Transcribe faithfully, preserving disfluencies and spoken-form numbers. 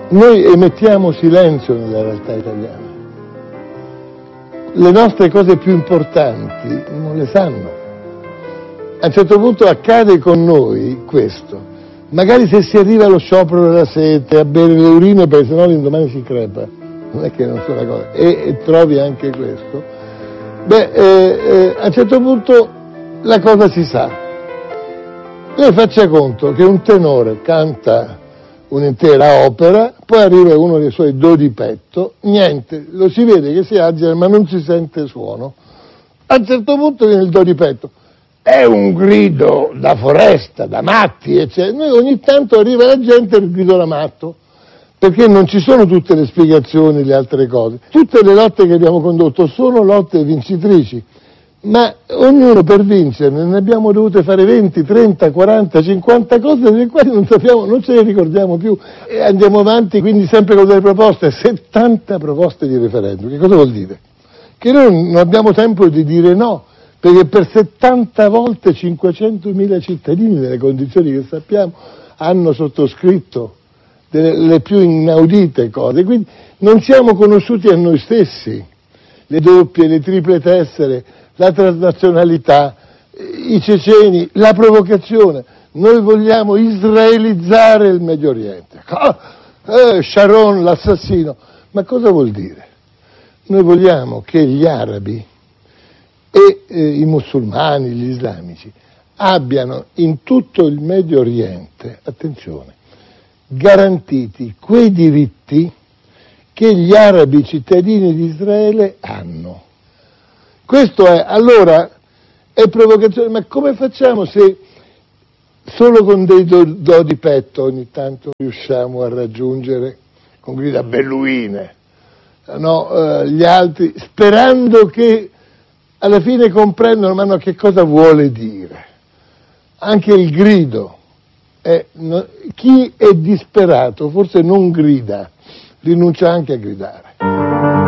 Noi emettiamo silenzio nella realtà italiana. Le nostre cose più importanti non le sanno. A un certo punto accade con noi questo. Magari se si arriva allo sciopero della sete, a bere le urine perché sennò l'indomani si crepa, non è che non sia una cosa, e, e trovi anche questo, beh, eh, eh, a un certo punto la cosa si sa. Lei faccia conto che un tenore canta un'intera opera, poi arriva uno dei suoi do di petto, niente, lo si vede che si agita ma non si sente suono. A un certo punto viene il do di petto, è un grido da foresta, da matti, eccetera. Noi ogni tanto arriva la gente e il grido da matto, perché non ci sono tutte le spiegazioni, le altre cose. Tutte le lotte che abbiamo condotto sono lotte vincitrici, ma ognuno per vincerne ne abbiamo dovute fare venti, trenta, quaranta, cinquanta cose delle quali non sappiamo, non ce le ricordiamo più e andiamo avanti quindi sempre con delle proposte, settanta proposte di referendum. Che cosa vuol dire? Che noi non abbiamo tempo di dire no, perché per settanta volte cinquecentomila cittadini nelle condizioni che sappiamo hanno sottoscritto delle, le più inaudite cose, quindi non siamo conosciuti a noi stessi, le doppie, le triple tessere, la transnazionalità, i ceceni, la provocazione. Noi vogliamo israelizzare il Medio Oriente. Eh, Sharon, l'assassino. Ma cosa vuol dire? Noi vogliamo che gli arabi e eh, i musulmani, gli islamici, abbiano in tutto il Medio Oriente, attenzione, garantiti quei diritti che gli arabi cittadini di Israele hanno. Questo è, allora, è provocazione, ma come facciamo se solo con dei do, do di petto ogni tanto riusciamo a raggiungere, con grida belluine, no, eh, gli altri, sperando che alla fine comprendano, ma no, che cosa vuole dire? Anche il grido, è, no, chi è disperato forse non grida, rinuncia anche a gridare.